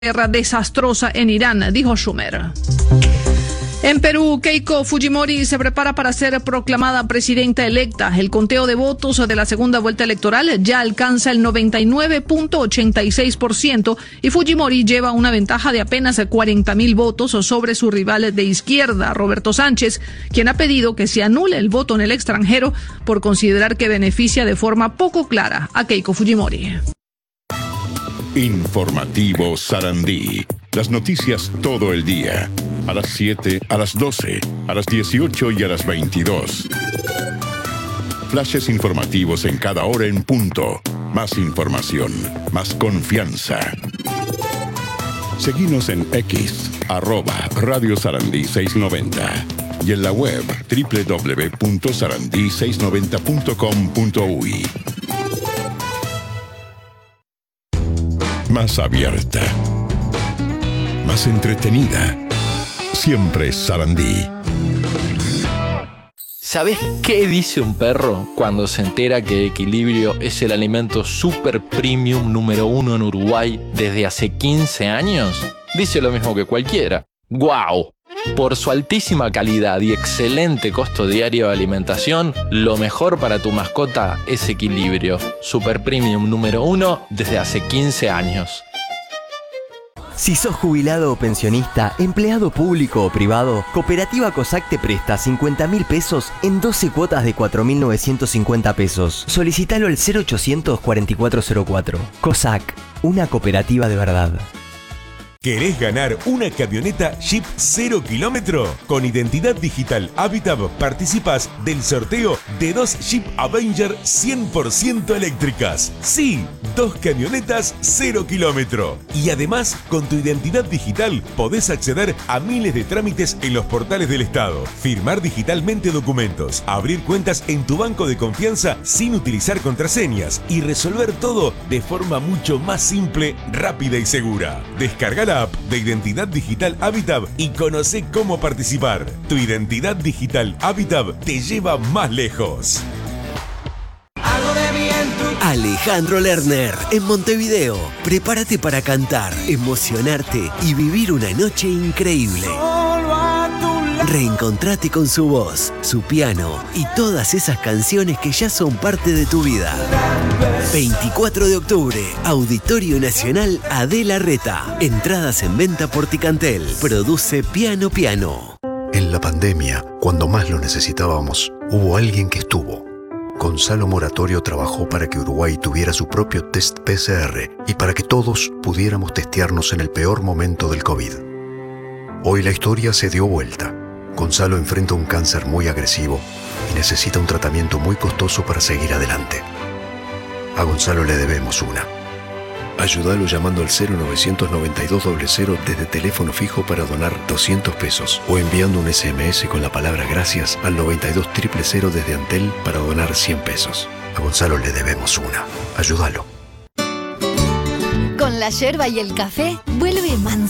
guerra desastrosa en Irán, dijo Schumer. En Perú, Keiko Fujimori se prepara para ser proclamada presidenta electa. El conteo de votos de la segunda vuelta electoral ya alcanza el 99.86% y Fujimori lleva una ventaja de apenas 40.000 votos sobre su rival de izquierda, Roberto Sánchez, quien ha pedido que se anule el voto en el extranjero por considerar que beneficia de forma poco clara a Keiko Fujimori. Informativo Sarandí. Las noticias todo el día. A las 7, a las 12, a las 18 y a las 22. Flashes informativos en cada hora en punto. Más información, más confianza. Seguinos en X, @Radio Sarandí 690. Y en la web www.sarandí690.com.uy. Más abierta, más entretenida. Siempre Sarandí. ¿Sabés qué dice un perro cuando se entera que Equilibrio es el alimento super premium número 1 en Uruguay desde hace 15 años? Dice lo mismo que cualquiera. ¡Guau! Por su altísima calidad y excelente costo diario de alimentación, lo mejor para tu mascota es Equilibrio. Super Premium número 1 desde hace 15 años. Si sos jubilado o pensionista, empleado público o privado, Cooperativa COSAC te presta 50.000 pesos en 12 cuotas de 4.950 pesos. Solicítalo al 0800 4404. COSAC, una cooperativa de verdad. ¿Querés ganar una camioneta Jeep 0 kilómetro? Con identidad digital Habitat participás del sorteo de 2 Jeep Avenger 100% eléctricas. Sí, 2 camionetas 0 kilómetro. Y además, con tu identidad digital podés acceder a miles de trámites en los portales del Estado, firmar digitalmente documentos, abrir cuentas en tu banco de confianza sin utilizar contraseñas y resolver todo de forma mucho más simple, rápida y segura. Descarga la app de Identidad Digital Habitat y conoce cómo participar. Tu Identidad Digital Habitat te lleva más lejos. Alejandro Lerner en Montevideo. Prepárate para cantar, emocionarte y vivir una noche increíble. Reencontrate con su voz, su piano y todas esas canciones que ya son parte de tu vida. 24 de octubre, Auditorio Nacional Adela Reta. Entradas en venta por Ticantel. Produce Piano Piano. En la pandemia, cuando más lo necesitábamos, hubo alguien que estuvo. Gonzalo Moratorio trabajó para que Uruguay tuviera su propio test PCR y para que todos pudiéramos testearnos en el peor momento del COVID. Hoy la historia se dio vuelta. Gonzalo enfrenta un cáncer muy agresivo y necesita un tratamiento muy costoso para seguir adelante. A Gonzalo le debemos una. Ayúdalo llamando al 0992 desde teléfono fijo para donar 200 pesos o enviando un SMS con la palabra gracias al 92000 desde Antel para donar 100 pesos. A Gonzalo le debemos una. Ayúdalo. Con la yerba y el café, vuelve manso